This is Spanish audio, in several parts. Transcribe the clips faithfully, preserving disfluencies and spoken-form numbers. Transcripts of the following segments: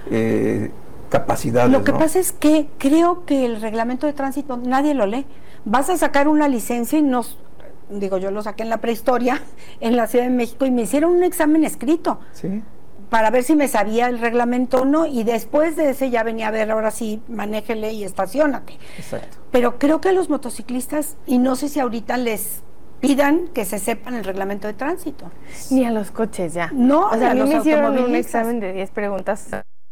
eh, capacidades. Lo que ¿no? pasa es que creo que el reglamento de tránsito nadie lo lee. Vas a sacar una licencia y nos, digo, yo lo saqué en la prehistoria, en la Ciudad de México, y me hicieron un examen escrito. Sí. Para ver si me sabía el reglamento o no, y después de ese ya venía a ver, ahora sí, manéjele y estaciónate. Exacto. Pero creo que a los motociclistas, y no sé si ahorita les pidan que se sepan el reglamento de tránsito. Ni a los coches ya. No, o sea, a mí los me hicieron un automovilistas. examen de diez preguntas.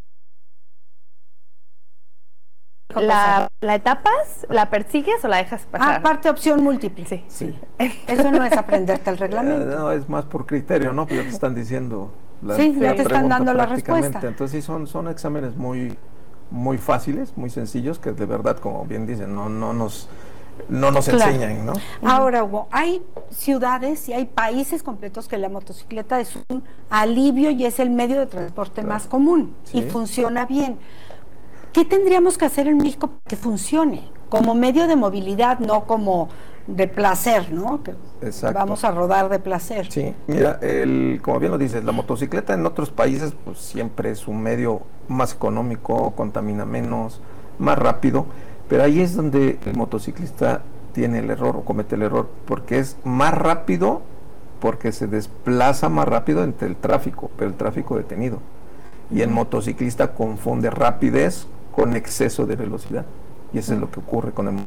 La, ¿La etapas? ¿La persigues o la dejas pasar? Ah, aparte opción múltiple. Sí. Sí. Eso no es aprenderte el Eh, reglamento. no, es más por criterio, ¿no? Pues ya te están diciendo la, Sí, ya la te están pregunta dando la prácticamente. respuesta. Entonces sí, son, son exámenes muy, muy fáciles, muy sencillos, que de verdad, como bien dicen, no, no nos, no nos Claro. enseñan, ¿no? Ahora, Hugo, hay ciudades y hay países completos que la motocicleta es un alivio y es el medio de transporte Claro. más común Sí. y funciona bien. ¿Qué tendríamos que hacer en México para que funcione? Como medio de movilidad, no como de placer, ¿no? Que Exacto. vamos a rodar de placer. Sí, mira, el, como bien lo dices, la motocicleta en otros países pues siempre es un medio más económico, contamina menos, más rápido, pero ahí es donde el motociclista tiene el error o comete el error, porque es más rápido, porque se desplaza más rápido entre el tráfico, pero el tráfico detenido. Y el motociclista confunde rapidez con exceso de velocidad, y eso es lo que ocurre con el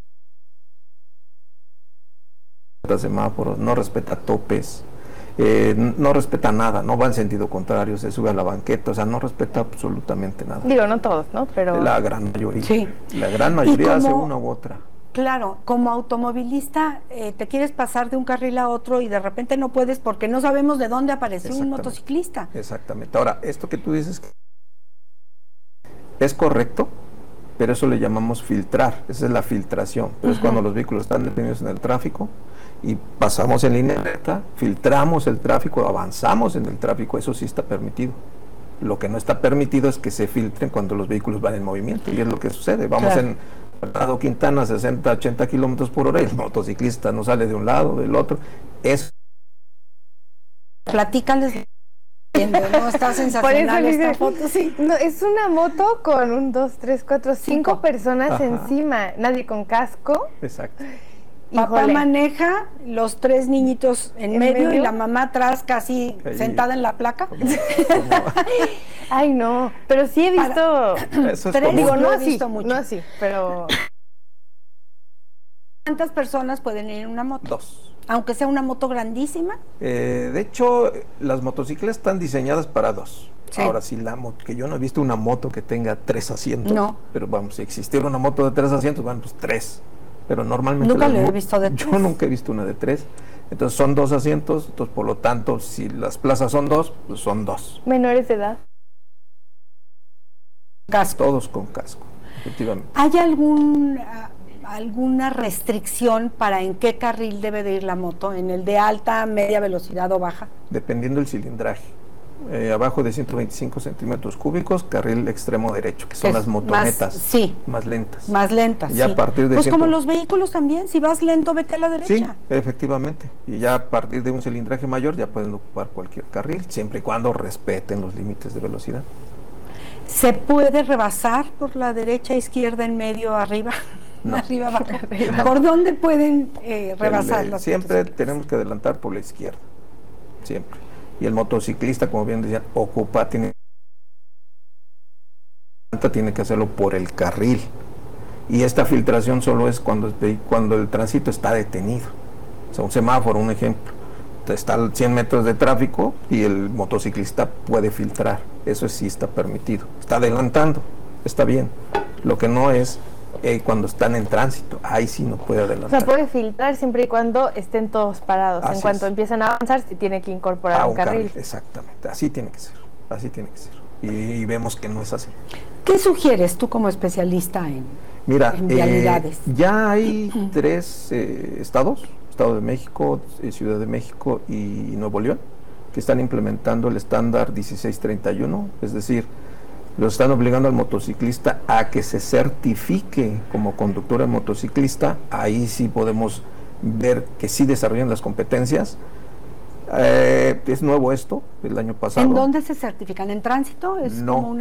semáforos, no respeta topes, eh, no respeta nada, no va en sentido contrario, se sube a la banqueta, o sea, no respeta absolutamente nada. Digo, no todos, ¿no? Pero La gran mayoría. Sí. La gran mayoría como- hace una u otra. Claro, como automovilista eh, te quieres pasar de un carril a otro y de repente no puedes porque no sabemos de dónde apareció un Exactamente. motociclista. Exactamente. Ahora, esto que tú dices es correcto, pero eso le llamamos filtrar, esa es la filtración, pero es Ujú. cuando los vehículos están detenidos en el tráfico y pasamos en línea recta, filtramos el tráfico, avanzamos en el tráfico, eso sí está permitido. Lo que no está permitido es que se filtren cuando los vehículos van en movimiento, y es lo que sucede. Vamos Claro. en Bernardo Quintana, sesenta, ochenta kilómetros por hora, y el motociclista no sale de un lado, del otro. Eso Platícales, no está por eso sensacional esta dice, foto, sí. no, es una moto con un, dos, tres, cuatro, cinco, Cinco. personas Ajá. encima, nadie con casco. exacto. Papá Híjole. maneja, los tres niñitos en, ¿En medio, medio? y la mamá atrás casi Ahí. sentada en la placa. Como- como- Ay, no, pero sí he visto, eso es Tres, común. digo, no Lo he así, visto mucho. no así, pero ¿Cuántas personas pueden ir en una moto? Dos. Aunque sea una moto grandísima. Eh, de hecho, las motocicletas están diseñadas para dos. Sí. Ahora sí, la moto, que yo no he visto una moto que tenga tres asientos. No. Pero vamos, si existiera una moto de tres asientos, bueno, pues tres. Pero normalmente... Nunca las lo he mo- visto de Yo tres. nunca he visto una de tres. Entonces son dos asientos, entonces por lo tanto, si las plazas son dos, pues son dos. menores de edad. Casco. Todos con casco, efectivamente. ¿Hay algún, ah, alguna restricción para en qué carril debe de ir la moto? ¿En el de alta, media velocidad o baja? Dependiendo del cilindraje. Eh, abajo de ciento veinticinco centímetros cúbicos, carril extremo derecho, que son Es las motonetas más- sí. más lentas. Más lentas. Ya sí. a partir de Pues ciento- como los vehículos también, si vas lento, vete a la Sí, derecha. efectivamente. Y ya a partir de un cilindraje mayor ya pueden ocupar cualquier carril, siempre y cuando respeten los límites de velocidad. ¿Se puede rebasar por la derecha, izquierda, en medio, arriba? No. Arriba, abajo. ¿Por dónde pueden eh, rebasar El, eh, las siempre motocicletas? tenemos que adelantar por la izquierda, siempre. Y el motociclista, como bien decían, ocupa, tiene, tiene que hacerlo por el carril. Y esta filtración solo es cuando, el vehi- cuando el tránsito está detenido. O sea, un semáforo, un ejemplo. Está a cien metros de tráfico y el motociclista puede filtrar. Eso sí está permitido. Está adelantando, está bien. Lo que no es eh, cuando están en tránsito. Ahí sí no puede O adelantar. sea, puede filtrar siempre y cuando estén todos parados. Así en cuanto es. empiezan a avanzar, se tiene que incorporar A un un carril. carril, exactamente. Así tiene que ser. Así tiene que ser. Y, y vemos que no es así. ¿Qué sugieres tú como especialista en, Mira, en eh, vialidades? ya hay tres eh, estados, Estado de México, eh, Ciudad de México y Nuevo León, que están implementando el estándar dieciséis treinta y uno, es decir, lo están obligando al motociclista a que se certifique como conductor de motociclista. Ahí sí podemos ver que sí desarrollan las competencias. Eh, es nuevo esto, el año pasado. ¿En dónde se certifican? ¿En tránsito? ¿Es No. como una